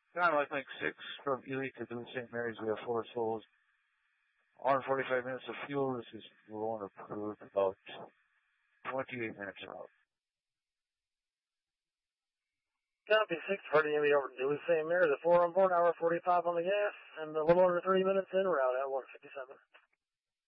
Time I think 6 from Ely to Duluth St. Mary's. We have 4 souls. On 45 minutes of fuel. This is rolling approved about 28 minutes out. Copy 6, heading over to Duluth St. Mary's at 4 on board, hour 45 on the gas, and a little under 3 minutes in route at 157.